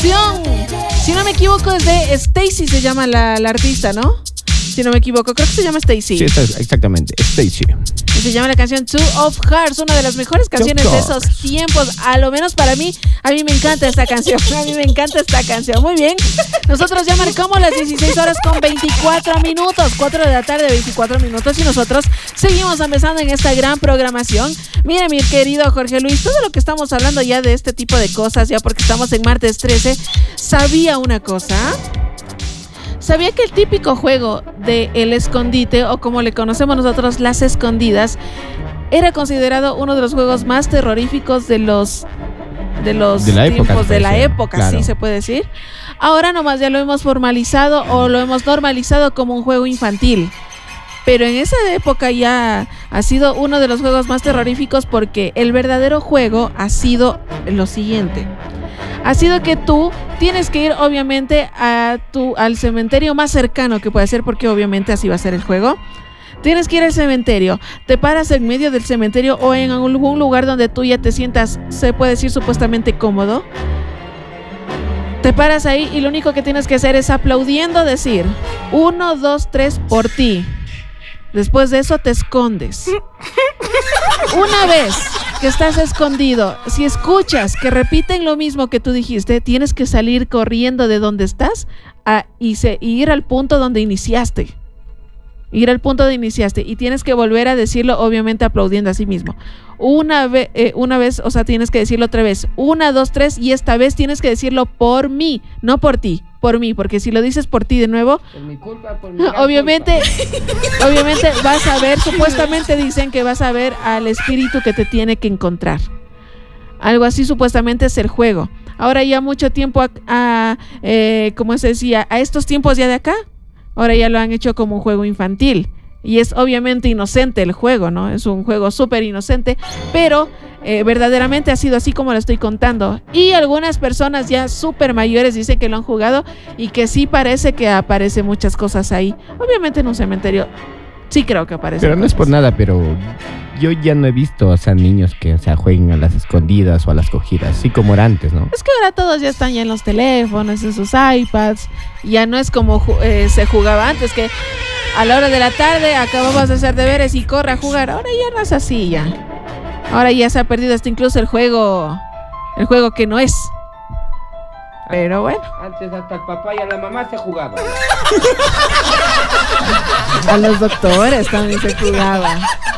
canción, si no me equivoco, es de Stacy, se llama la artista, ¿no? Si no me equivoco, creo que se llama Stacy. Sí, exactamente, Stacy. Se llama la canción Two of Hearts, una de las mejores canciones de esos tiempos, a lo menos para mí. A mí me encanta esta canción, Muy bien, nosotros ya marcamos las 16 horas con 24 minutos, 4 de la tarde, 24 minutos, y nosotros seguimos empezando en esta gran programación. Mira, mi querido Jorge Luis, todo lo que estamos hablando ya de este tipo de cosas, ya porque estamos en martes 13, ¿sabía una cosa? ¿Sabía que el típico juego de el escondite, o como le conocemos nosotros, las escondidas, era considerado uno de los juegos más terroríficos de los tiempos de la época, claro. Sí se puede decir? Ahora nomás ya lo hemos formalizado o lo hemos normalizado como un juego infantil. Pero en esa época ya ha sido uno de los juegos más terroríficos, porque el verdadero juego ha sido lo siguiente. Ha sido que tú tienes que ir obviamente al cementerio más cercano que puede ser, porque obviamente así va a ser el juego. Tienes que ir al cementerio, te paras en medio del cementerio o en algún lugar donde tú ya te sientas, se puede decir, supuestamente cómodo. Te paras ahí y lo único que tienes que hacer es aplaudiendo decir 1, 2, 3 por ti. Después de eso te escondes. Una vez que estás escondido, si escuchas que repiten lo mismo que tú dijiste, tienes que salir corriendo de donde estás y ir al punto donde iniciaste. Y tienes que volver a decirlo, obviamente aplaudiendo a sí mismo. Una vez, o sea, tienes que decirlo otra vez. 1, 2, 3, y esta vez tienes que decirlo por mí, no por ti. Por mí, porque si lo dices por ti de nuevo, por mi culpa, obviamente vas a ver, supuestamente dicen que vas a ver al espíritu que te tiene que encontrar. Algo así supuestamente es el juego. Ahora ya mucho tiempo, como se decía, a estos tiempos ya de acá, ahora ya lo han hecho como un juego infantil. Y es obviamente inocente el juego, ¿no? Es un juego súper inocente, pero verdaderamente ha sido así como lo estoy contando. Y algunas personas ya súper mayores dicen que lo han jugado y que sí parece que aparecen muchas cosas ahí. Obviamente en un cementerio sí creo que aparece. Pero no es por nada, pero yo ya no he visto, o sea, niños que, o sea, jueguen a las escondidas o a las cogidas, así como era antes, ¿no? Es que ahora todos ya están ya en los teléfonos, en sus iPads. Ya no es como se jugaba antes, que a la hora de la tarde acabamos de hacer deberes y corre a jugar. Ahora ya no es así, ya. Ahora ya se ha perdido hasta incluso el juego que no es. Pero bueno. Antes hasta el papá y a la mamá se jugaba. A los doctores también se jugaba.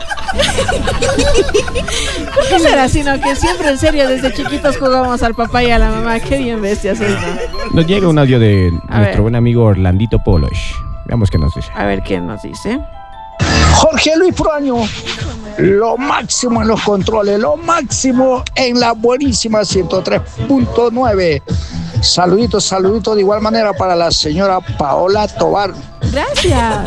¿Por qué será? Sino que siempre, en serio, desde chiquitos jugamos al papá y a la mamá. Qué bien bestias soy, ¿no? Nos llega un audio de nuestro buen amigo Orlandito Polosh. Veamos qué nos dice. A ver qué nos dice. Jorge Luis Proaño, lo máximo en los controles, lo máximo en la buenísima 103.9. Saludito de igual manera para la señora Paola Tobar. Gracias.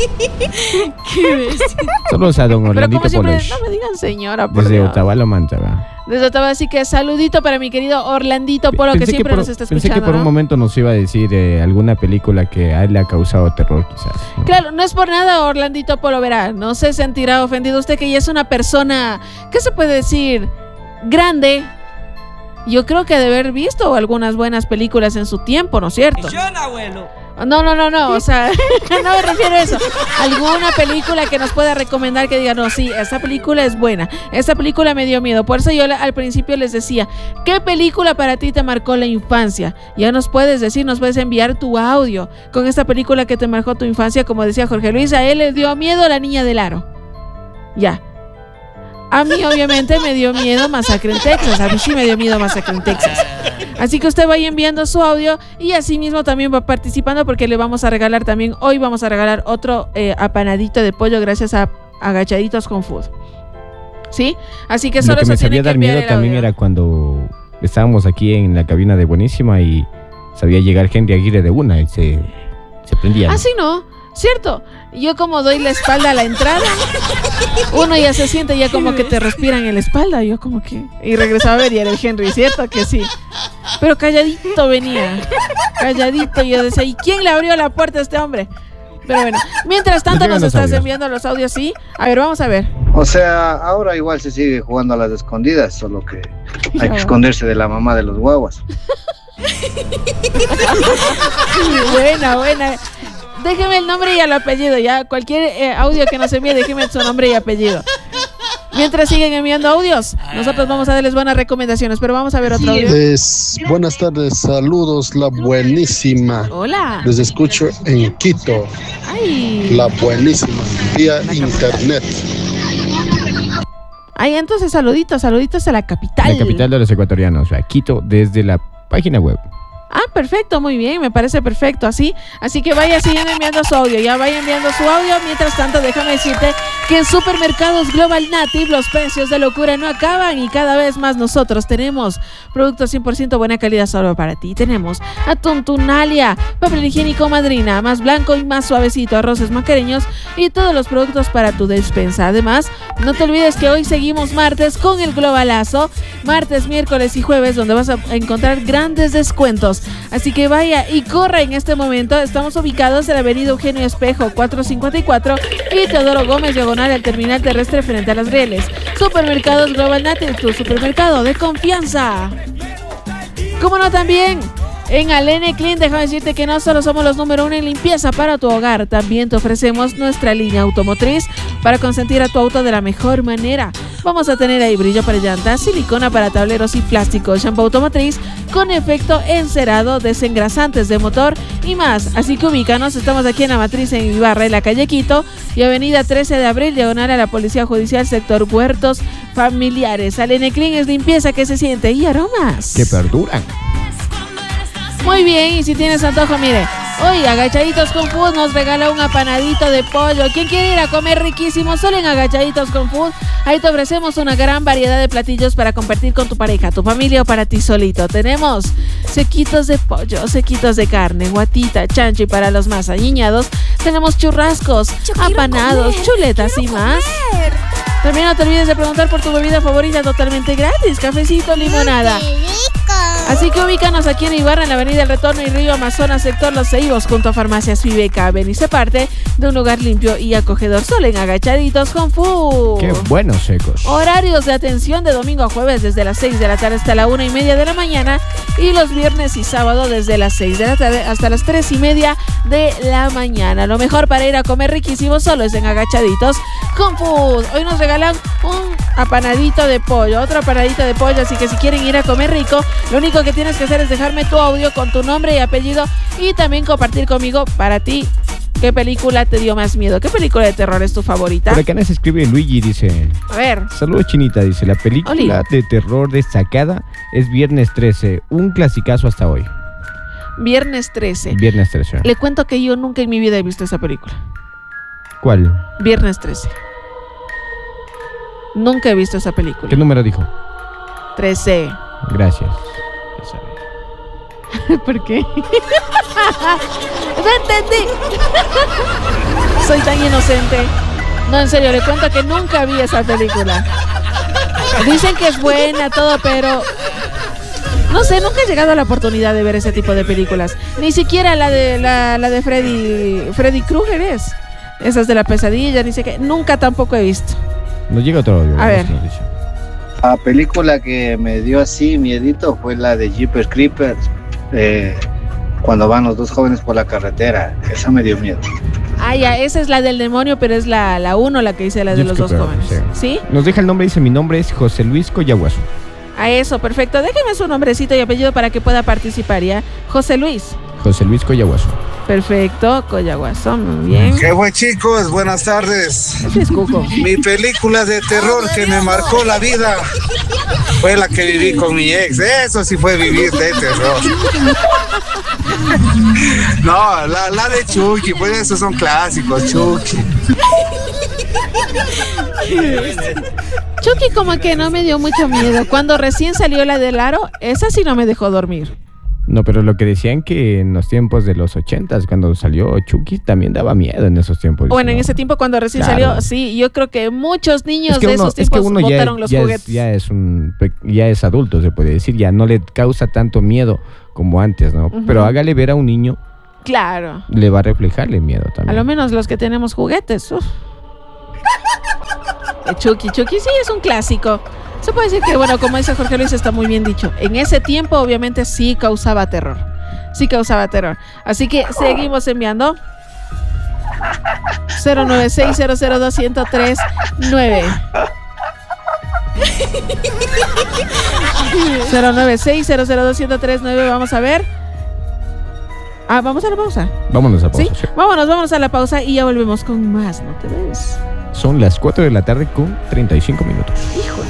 Qué bestia. Saludos a don Orlandito Polosh. No me digan señora, por desde Dios. Otavalo, Manta. Desde Otavalo, así que saludito para mi querido Orlandito Polo, que siempre nos está escuchando. Pensé que por un momento nos iba a decir alguna película que a él le ha causado terror, quizás, ¿no? Claro, no es por nada, Orlandito Polo, verá, no se sentirá ofendido usted, que ya es una persona, ¿qué se puede decir? Grande. Yo creo que ha de haber visto algunas buenas películas en su tiempo, ¿no es cierto? Abuelo. No, o sea, no me refiero a eso. Alguna película que nos pueda recomendar, que diga, no, sí, esta película es buena, esta película me dio miedo. Por eso yo al principio les decía, ¿qué película para ti te marcó la infancia? Ya nos puedes decir, nos puedes enviar tu audio con esta película que te marcó tu infancia. Como decía Jorge Luis, a él le dio miedo La Niña del Aro. Ya. A mí obviamente me dio miedo Masacre en Texas. A mí sí me dio miedo Masacre en Texas. Así que usted vaya enviando su audio y así mismo también va participando, porque le vamos a regalar también, hoy vamos a regalar otro apanadito de pollo gracias a Agachaditos con Food. ¿Sí? Así que solo eso tiene que enviar. Lo que me sabía dar miedo también era cuando estábamos aquí en la cabina de Buenísima y sabía llegar Henry Aguirre de una y se prendía. Ah, sí, ¿no? ¿Cierto? Yo como doy la espalda a la entrada, uno ya se siente ya como que te respiran en la espalda. Yo como que... Y regresaba a ver y era el Henry, ¿cierto? Que sí. Pero calladito venía. Calladito. Yo decía, ¿y quién le abrió la puerta a este hombre? Pero bueno, mientras tanto nos estás enviando los audios, ¿sí? A ver, vamos a ver. O sea, ahora igual se sigue jugando a las escondidas, solo que Hay que esconderse de la mamá de los guaguas. Buena. Déjeme el nombre y el apellido, ya. Cualquier audio que nos envíe, déjeme su nombre y apellido. Mientras siguen enviando audios, nosotros vamos a darles buenas recomendaciones, pero vamos a ver otro audio. Buenas tardes, saludos, la buenísima. Hola. Les escucho en Quito. Ay. La buenísima, vía internet. Ay, entonces saluditos a la capital. La capital de los ecuatorianos, o sea, Quito, desde la página web. Ah, perfecto, muy bien, me parece perfecto, así que vaya siguiendo enviando su audio, ya vaya enviando su audio. Mientras tanto, déjame decirte que en Supermercados Global Native los precios de locura no acaban y cada vez más nosotros tenemos productos 100% buena calidad solo para ti. Tenemos atún Tunalia, papel higiénico Madrina, más blanco y más suavecito, arroces macareños y todos los productos para tu despensa. Además, no te olvides que hoy seguimos martes con el Globalazo, martes, miércoles y jueves, donde vas a encontrar grandes descuentos. Así que vaya y corre en este momento. Estamos ubicados en la avenida Eugenio Espejo 454 y Teodoro Gómez, diagonal al terminal terrestre frente a las rieles. Supermercados Global Native, tu supermercado de confianza. ¿Cómo no también? En Alene Clean, déjame decirte que no solo somos los número 1 en limpieza para tu hogar, también te ofrecemos nuestra línea automotriz para consentir a tu auto de la mejor manera. Vamos a tener ahí brillo para llantas, silicona para tableros y plástico, shampoo automotriz con efecto encerado, desengrasantes de motor y más. Así que ubícanos, estamos aquí en la matriz en Ibarra, en la calle Quito y avenida 13 de abril, diagonal a la Policía Judicial, sector Huertos Familiares. Alene Clean es limpieza que se siente y aromas que perduran. Muy bien, y si tienes antojo, mire, hoy Agachaditos con Food nos regala un apanadito de pollo. ¿Quién quiere ir a comer riquísimo? Solo en Agachaditos con Food. Ahí te ofrecemos una gran variedad de platillos para compartir con tu pareja, tu familia o para ti solito. Tenemos sequitos de pollo, sequitos de carne, guatita, chancho y para los más añiñados tenemos churrascos, apanados, chuletas y más. También no te olvides de preguntar por tu bebida favorita totalmente gratis, cafecito, limonada. Así que ubícanos aquí en Ibarra, en la avenida El Retorno y Río Amazonas, sector Los Ceibos, junto a Farmacias Fibeca. Ven y sé parte de un lugar limpio y acogedor solo en Agachaditos con Food. ¡Qué buenos secos! Horarios de atención de domingo a jueves desde las 6 de la tarde hasta la 1:30 de la mañana y los viernes y sábado desde las 6 de la tarde hasta las 3:30 de la mañana. Lo mejor para ir a comer riquísimo solo es en Agachaditos con Food. Hoy nos regalan un apanadito de pollo, otro apanadito de pollo, así que si quieren ir a comer rico, lo único que tienes que hacer es dejarme tu audio con tu nombre y apellido y también compartir conmigo para ti qué película te dio más miedo, qué película de terror es tu favorita. Por acá nos escribe Luigi, dice: a ver. Saludos, Chinita, dice: la película de terror destacada es Viernes 13, un clasicazo hasta hoy. Viernes 13. Viernes 13. Le cuento que yo nunca en mi vida he visto esa película. ¿Cuál? Viernes 13. Nunca he visto esa película. ¿Qué número dijo? 13. Gracias. ¿Por qué? ¡No entendí! Soy tan inocente. No, en serio, le cuento que nunca vi esa película. Dicen que es buena, todo, pero no sé, nunca he llegado a la oportunidad de ver ese tipo de películas. Ni siquiera la de Freddy Krueger es. Esas de la pesadilla, ni sé qué. Nunca tampoco he visto. Nos llega otro audio. A ver. La película que me dio así miedito fue la de Jeepers Creepers, cuando van los dos jóvenes por la carretera. Esa me dio miedo. Ah, ya, esa es la del demonio, pero es la 1 la que dice la de los dos jóvenes. ¿Sí? Nos deja el nombre, dice: mi nombre es José Luis Coyaguazo. A eso, perfecto. Déjeme su nombrecito y apellido para que pueda participar, ¿ya? José Luis Coyaguazo. Perfecto, Coyaguazo, muy bien. ¿Qué fue, chicos? Buenas tardes. Ese es Cuco. Mi película de terror que me marcó la vida fue la que viví con mi ex. Eso sí fue vivir de terror. No, la de Chucky, pues esos son clásicos, Chucky. Chucky como que no me dio mucho miedo. Cuando recién salió la del aro, esa sí no me dejó dormir. No, pero lo que decían que en los tiempos de los 80s, cuando salió Chucky, también daba miedo en esos tiempos. Bueno, en ese tiempo cuando recién salió, sí, yo creo que muchos niños de esos tiempos botaron los juguetes. Ya es adulto, se puede decir, ya no le causa tanto miedo como antes, ¿no? Uh-huh. Pero hágale ver a un niño. Claro. Le va a reflejarle miedo también. A lo menos los que tenemos juguetes. Chucky sí es un clásico. Se puede decir que, bueno, como dice Jorge Luis, está muy bien dicho. En ese tiempo, obviamente, sí causaba terror. Sí causaba terror. Así que seguimos enviando. 096002139 096002139. Vamos a ver. Vamos a la pausa. Vámonos a pausa. ¿Sí? Vámonos a la pausa y ya volvemos con más. ¿No te ves? Son las 4 de la tarde con 35 minutos. Híjole.